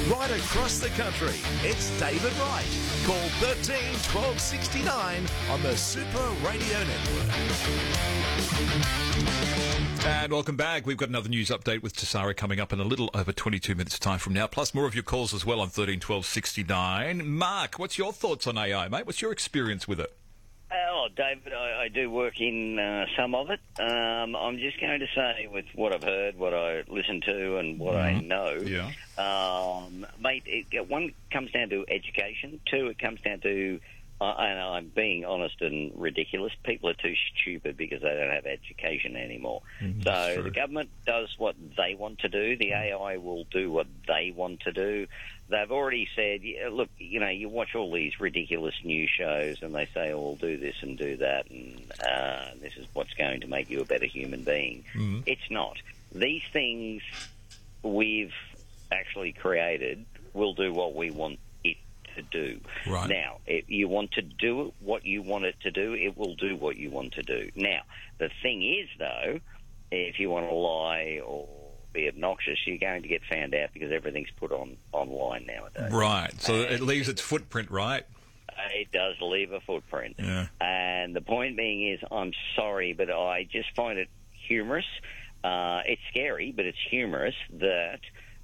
right across the country. It's David Wright. Call 13 1269 on the Super Radio Network. And welcome back. We've got another news update with Tassara coming up in a little over 22 minutes' time from now, plus more of your calls as well on 13 1269. Mark, what's your thoughts on AI, mate? What's your experience with it? Oh, David, I do work in some of it. I'm just going to say, with what I've heard, what I listen to, and what I know, mate, one comes down to education. Two, it comes down to, and I'm being honest and ridiculous, people are too stupid because they don't have education anymore. So the government does what they want to do. The AI will do what they want to do. They've already said, look, you know, you watch all these ridiculous news shows and they say, oh, we'll do this and do that, and this is what's going to make you a better human being. It's not. These things we've actually created will do what we want it to do. Right. Now, if you want to do what you want it to do, it will do what you want to do. Now, the thing is, though, if you want to lie or be obnoxious, you're going to get found out because everything's put online nowadays. Right. So it leaves its footprint, right? It does leave a footprint. Yeah. And the point being is, I'm sorry, but I just find it humorous. It's scary, but it's humorous that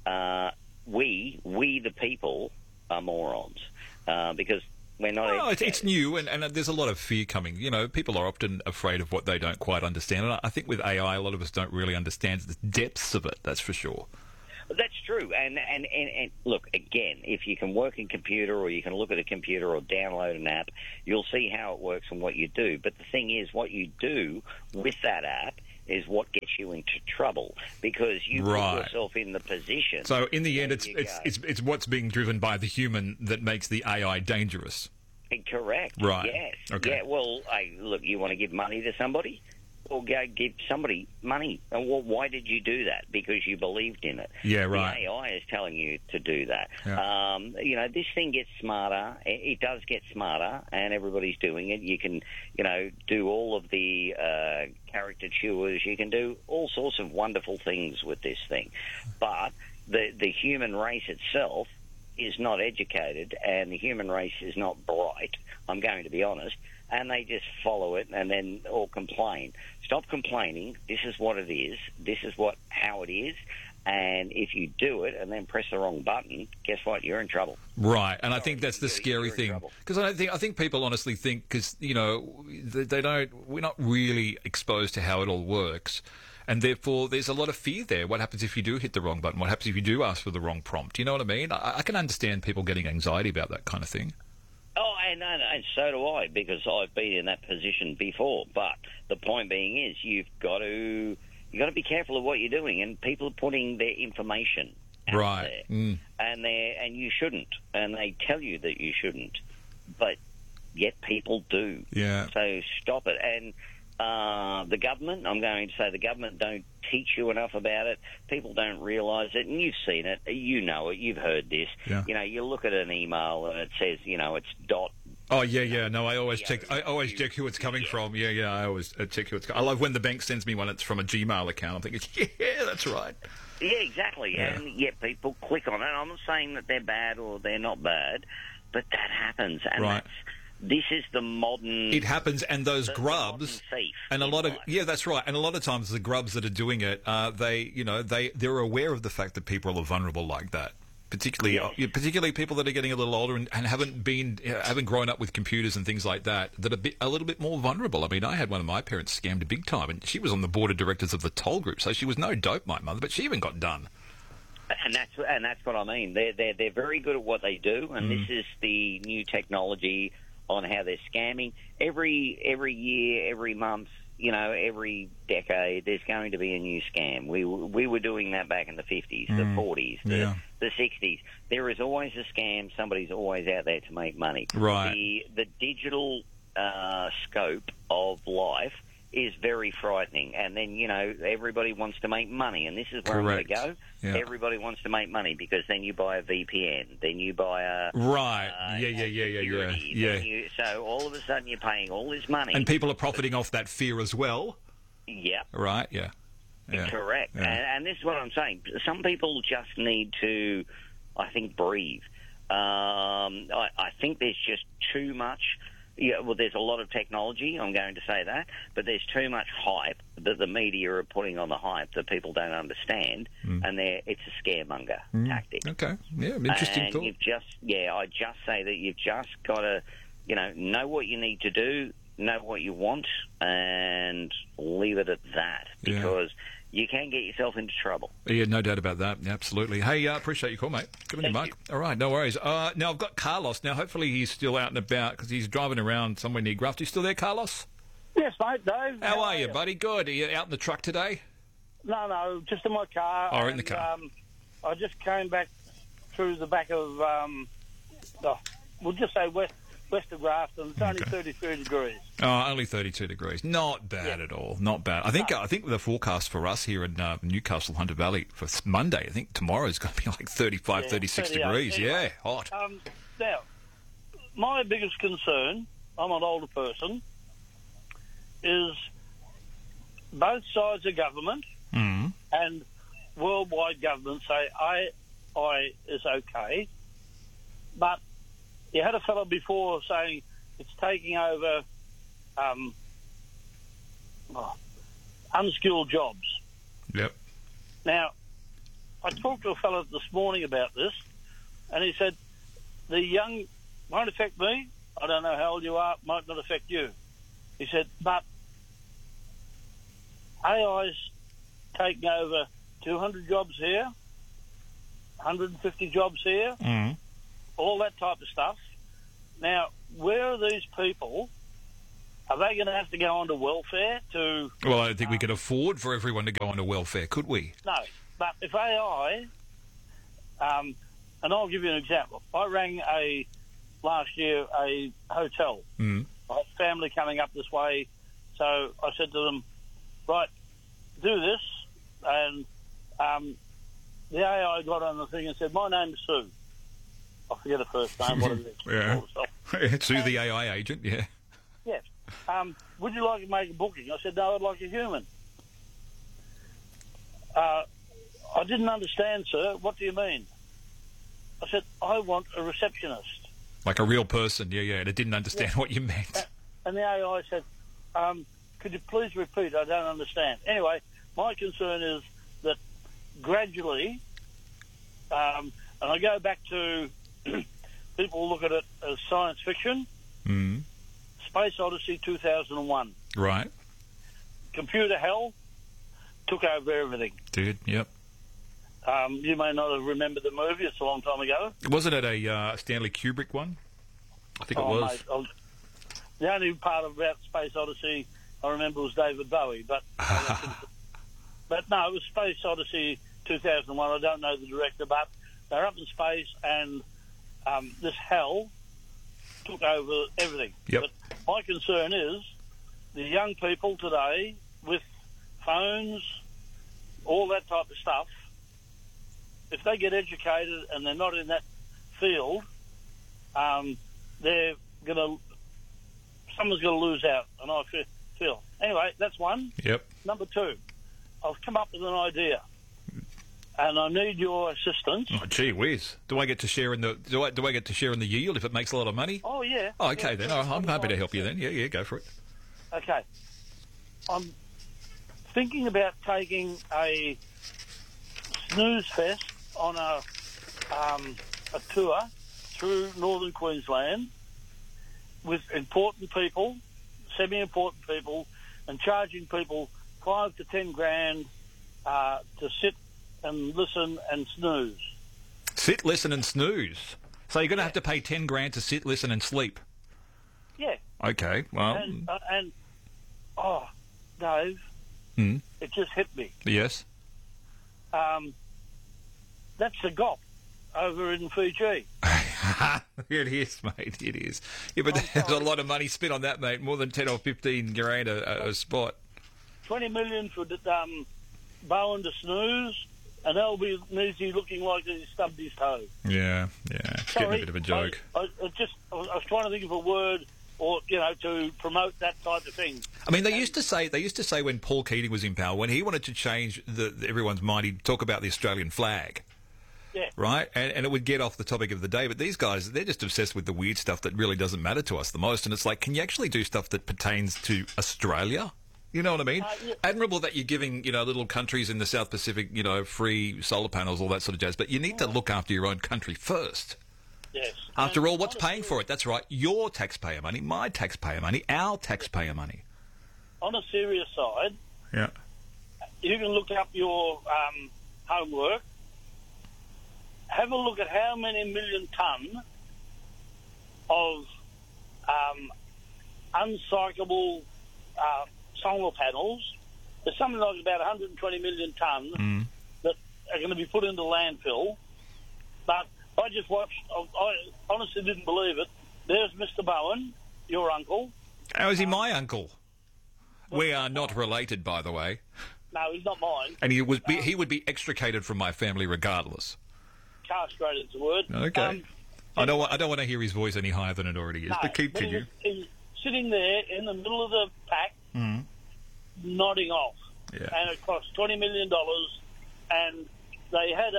we the people, are morons. Because we're not... Oh, it's new, and there's a lot of fear coming. You know, people are often afraid of what they don't quite understand. And I think with AI, a lot of us don't really understand the depths of it, that's for sure. That's true. And look, again, if you can work in computer or you can look at a computer or download an app, you'll see how it works and what you do. But the thing is, what you do with that app is what gets you into trouble because you put yourself in the position. So in the end, it's what's being driven by the human that makes the AI dangerous. Correct. Right. Yes. Okay. Yeah. Well, look, you want to give money to somebody? Well, go give somebody money. And well, why did you do that? Because you believed in it. Yeah, right. The AI is telling you to do that. Yeah. You know, this thing gets smarter. It does get smarter, and everybody's doing it. You can, you know, do all of the caricatures. You can do all sorts of wonderful things with this thing. But the human race itself is not educated, and the human race is not bright. I'm going to be honest. And they just follow it and then all complain. Stop complaining. This is what it is. This is how it is. And if you do it and then press the wrong button, guess what? You're in trouble. Right, and I think that's the scary thing because I think people honestly think because you know we're not really exposed to how it all works. And therefore, there's a lot of fear there. What happens if you do hit the wrong button? What happens if you do ask for the wrong prompt? You know what I mean? I can understand people getting anxiety about that kind of thing. Oh, and so do I, because I've been in that position before. But the point being is, you've got to be careful of what you're doing, and people are putting their information out there, and you shouldn't, and they tell you that you shouldn't, but yet people do. Yeah. So stop it. And the government, I'm going to say the government don't teach you enough about it. People don't realise it, and you've seen it. You know it. You've heard this. Yeah. You know, you look at an email and it says, you know, it's dot. Oh yeah. No, I always check. I always check who it's coming from. Yeah. I always check who it's. I love when the bank sends me one. It's from a Gmail account. I'm thinking, yeah, that's right. Yeah, exactly. Yeah. And yet people click on it. I'm not saying that they're bad or they're not bad, but that happens, and this is the modern... It happens, and those grubs... thief, and a lot of... Yeah, that's right. And a lot of times the grubs that are doing it, they're aware of the fact that people are vulnerable like that. Particularly people that are getting a little older and haven't grown up with computers and things like that are a little bit more vulnerable. I mean, I had one of my parents scammed big time, and she was on the board of directors of the Toll Group, so she was no dope, my mother, but she even got done. And that's what I mean. They're very good at what they do, and this is the new technology on how they're scamming. Every year, every month, you know, every decade, there's going to be a new scam. We were doing that back in the 50s, the 40s, the 60s. There is always a scam. Somebody's always out there to make money. Right. The digital scope of life is very frightening. And then, you know, everybody wants to make money, and this is where I'm going to go. Yeah. Everybody wants to make money because then you buy a VPN, then you buy a... Right. Yeah. So all of a sudden you're paying all this money. And people are profiting off that fear as well. Yeah. Right, yeah. Correct. Yeah. And this is what I'm saying. Some people just need to I think, breathe. I think there's just too much. Yeah, well, there's a lot of technology, I'm going to say that, but there's too much hype that the media are putting on the hype that people don't understand, and it's a scaremonger tactic. Okay, yeah, interesting and thought. I just say that you've just got to, know what you need to do, know what you want, and leave it at that, because you can get yourself into trouble. Yeah, no doubt about that. Absolutely. Hey, appreciate your call, mate. Good on you, Mark. All right, no worries. Now, I've got Carlos. Now, hopefully he's still out and about because he's driving around somewhere near Gruft. You still there, Carlos? Yes, mate, Dave. How are you, buddy? Good. Are you out in the truck today? No, just in my car. Oh, in the car. I just came back through the back of, we'll just say west of Grafton. It's only 33 degrees. Oh, only 32 degrees. Not bad at all. Not bad. I think the forecast for us here in Newcastle, Hunter Valley, for Monday, I think tomorrow is going to be like 35, 36 degrees. Anyway, yeah, hot. Now, my biggest concern, I'm an older person, is both sides of government and worldwide government say AI is okay, but you had a fellow before saying it's taking over unskilled jobs. Yep. Now, I talked to a fellow this morning about this, and he said, the young won't affect me. I don't know how old you are. Might not affect you. He said, but AI's taking over 200 jobs here, 150 jobs here, all that type of stuff. Now, where are these people? Are they going to have to go onto welfare to... Well, I don't think we could afford for everyone to go onto welfare, could we? No, but if AI... and I'll give you an example. I rang last year a hotel. I had family coming up this way, so I said to them, right, do this, and the AI got on the thing and said, my name's Sue. I forget her first name, what it is. Yeah. Sue, the AI agent, yeah. Yes. Would you like to make a booking? I said, no, I'd like a human. I didn't understand, sir. What do you mean? I said, I want a receptionist. Like a real person, yeah, and it didn't understand what you meant. And the AI said, could you please repeat? I don't understand. Anyway, my concern is that gradually, and I go back to people look at it as science fiction, Space Odyssey 2001. Right. Computer hell took over everything. Dude, yep. You may not have remembered the movie. It's a long time ago. Wasn't it a Stanley Kubrick one? I think it was. Mate, the only part about Space Odyssey I remember was David Bowie, but no, it was Space Odyssey 2001. I don't know the director, but they're up in space, and this hell took over everything. Yep. But my concern is the young people today with phones, all that type of stuff, if they get educated and they're not in that field, they're someone's going to lose out, and I feel. Anyway, that's one. Yep. Number two, I've come up with an idea, and I need your assistance. Oh, gee whiz! Do I get to share in the do I get to share in the yield if it makes a lot of money? Oh yeah. Oh, okay yeah, then. I'm happy to help you then. Yeah, go for it. Okay. I'm thinking about taking a snooze fest on a tour through northern Queensland with important people, semi-important people, and charging people $5 to $10 grand to sit and listen and snooze. Sit, listen, and snooze. So you're going to have to pay 10 grand to sit, listen, and sleep. Yeah. Okay. Well. And Dave, it just hit me. Yes. That's the GOP over in Fiji. It is, mate. It is. Yeah, but there's a lot of money spent on that, mate. More than 10 or 15 grand a spot. 20 million for Bowen to snooze, and Albanese looking like he stubbed his toe. Yeah. It's getting a bit of a joke. I was trying to think of a word, or to promote that type of thing. I mean, they used to say when Paul Keating was in power, when he wanted to change everyone's mind, he'd talk about the Australian flag. Yeah. Right? And it would get off the topic of the day. But these guys, they're just obsessed with the weird stuff that really doesn't matter to us the most. And it's like, can you actually do stuff that pertains to Australia? You know what I mean? Yeah. Admirable that you're giving, little countries in the South Pacific, free solar panels, all that sort of jazz. But you need to look after your own country first. Yes. After all, what's paying for it? That's right. Your taxpayer money, my taxpayer money, our taxpayer money. On a serious side, Yeah. you can look up your homework. Have a look at how many million tonne of uncyclable solar panels. There's something like about 120 million tonne that are going to be put into landfill. But I just watched, I honestly didn't believe it. There's Mr. Bowen, your uncle. How is he my uncle? We are not related, by the way. No, he's not mine. And he would be extricated from my family regardless. Castrated is the word. Okay. I don't want to hear his voice any higher than it already is. No, but keep you. He's sitting there in the middle of the pack, nodding off. Yeah. And it cost $20 million. And they had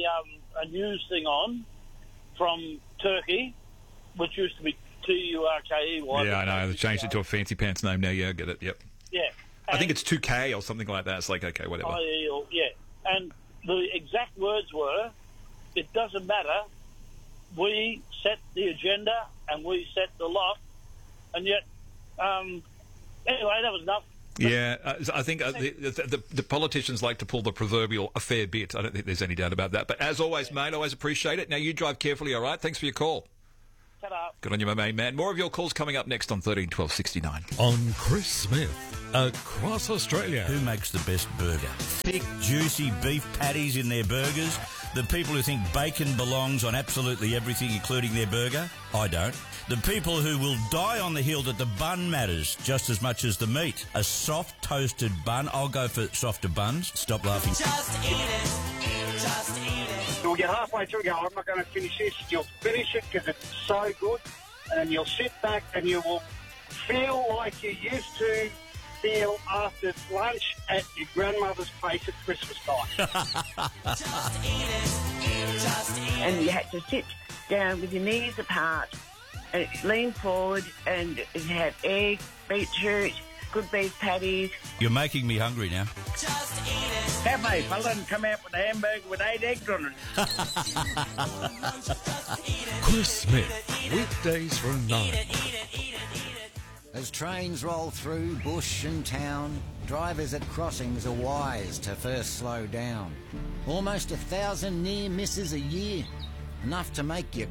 a news thing on from Turkey, which used to be Turkey. Yeah, I know. They changed it to a fancy pants name now. Yeah, I get it. Yep. Yeah. I think it's 2K or something like that. It's like, okay, whatever. Yeah. And the exact words were, it doesn't matter. We set the agenda and we set the lot. And yet, anyway, that was enough. Yeah, I think the politicians like to pull the proverbial a fair bit. I don't think there's any doubt about that. But as always, mate, always appreciate it. Now, you drive carefully, all right? Thanks for your call. Ta-da. Good on you, my main man. More of your calls coming up next on 13 12 69. On Chris Smith, across Australia. Who makes the best burger? Thick, juicy beef patties in their burgers. The people who think bacon belongs on absolutely everything, including their burger. I don't. The people who will die on the hill that the bun matters just as much as the meat. A soft toasted bun. I'll go for softer buns. Stop laughing. Just eat it. Just eat it. You'll get halfway through and go, I'm not going to finish this. You'll finish it because it's so good. And then you'll sit back and you will feel like you used to feel after lunch at your grandmother's place at Christmas time. Just eat it. Just eat it. And you had to sit down with your knees apart and lean forward and have egg, beetroot, good beef patties. You're making me hungry now. Just eat it. Cafe fella and come out with a hamburger with 8 eggs on it. Chris Smith, weekdays from 9. As trains roll through bush and town, drivers at crossings are wise to first slow down. Almost 1,000 near misses a year, enough to make you